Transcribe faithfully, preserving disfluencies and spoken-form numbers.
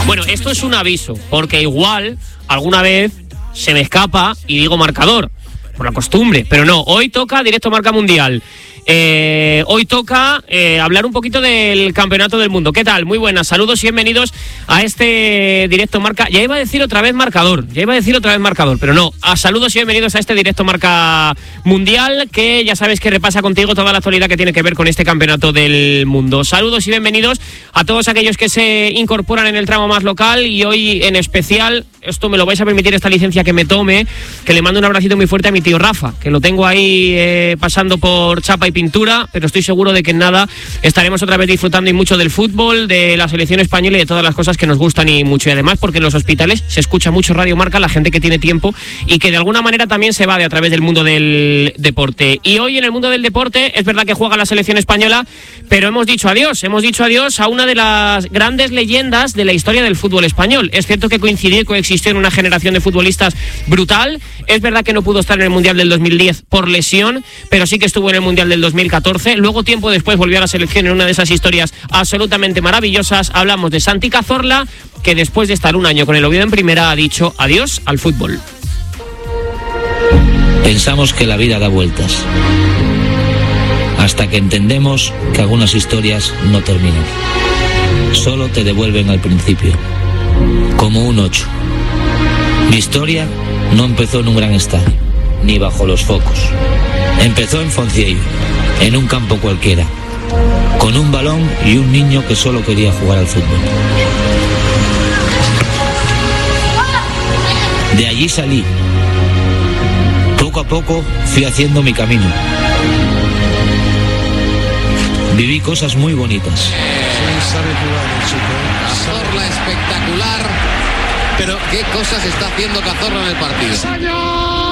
Bueno, esto es un aviso, porque igual alguna vez se me escapa y digo marcador, por la costumbre, pero no, hoy toca Directo Marca Mundial. Eh, hoy toca eh, hablar un poquito del Campeonato del Mundo. ¿Qué tal? Muy buenas, saludos y bienvenidos a este Directo Marca. Ya iba a decir otra vez marcador, ya iba a decir otra vez marcador, pero no, a saludos y bienvenidos a este Directo Marca Mundial, que ya sabes que repasa contigo toda la actualidad que tiene que ver con este Campeonato del Mundo. Saludos y bienvenidos a todos aquellos que se incorporan en el tramo más local, y hoy en especial, esto me lo vais a permitir, esta licencia que me tome, que le mando un abracito muy fuerte a mi tío Rafa, que lo tengo ahí eh, pasando por chapa y pintura, pero estoy seguro de que en nada estaremos otra vez disfrutando y mucho del fútbol, de la selección española y de todas las cosas que nos gustan y mucho. Y además porque en los hospitales se escucha mucho Radio Marca, la gente que tiene tiempo y que de alguna manera también se va de a través del mundo del deporte. Y hoy en el mundo del deporte es verdad que juega la selección española, pero hemos dicho adiós, hemos dicho adiós a una de las grandes leyendas de la historia del fútbol español. Es cierto que coincidió y coexistió en una generación de futbolistas brutal. Es verdad que no pudo estar en el Mundial del dos mil diez por lesión, pero sí que estuvo en el Mundial del dos mil catorce. Luego, tiempo después, volvió a la selección en una de esas historias absolutamente maravillosas. Hablamos de Santi Cazorla, que después de estar un año con el Oviedo en primera ha dicho adiós al fútbol. Pensamos que la vida da vueltas, hasta que entendemos que algunas historias no terminan. Solo te devuelven al principio, como un ocho. Mi historia no empezó en un gran estadio, ni bajo los focos. Empezó en Foncieiro, en un campo cualquiera, con un balón y un niño que solo quería jugar al fútbol. De allí salí. Poco a poco fui haciendo mi camino. Viví cosas muy bonitas. Cazorla espectacular, pero qué cosas está haciendo Cazorla en el partido.